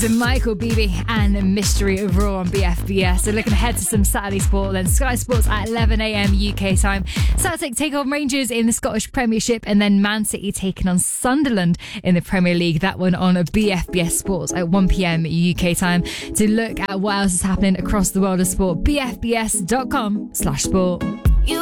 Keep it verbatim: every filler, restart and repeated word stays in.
was Michael Beebe and Mystery of Raw on B F B S. So looking ahead to some Saturday sport, then Sky Sports at eleven a.m. U K time. Celtic take on Rangers in the Scottish Premiership, and then Man City taking on Sunderland in the Premier League. That one on B F B S Sports at one p.m. U K time. To look at what else is happening across the world of sport, b f b s dot com slash sport.